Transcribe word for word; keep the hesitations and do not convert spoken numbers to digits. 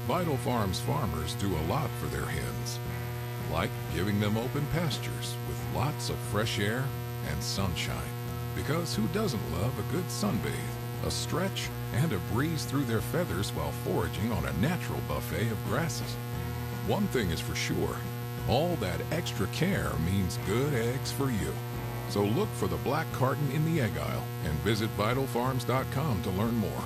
Vital Farms farmers do a lot for their hens, like giving them open pastures with lots of fresh air and sunshine. Because who doesn't love a good sunbathe, a stretch, and a breeze through their feathers while foraging on a natural buffet of grasses? One thing is for sure, all that extra care means good eggs for you. So look for the black carton in the egg aisle and visit vital farms dot com to learn more.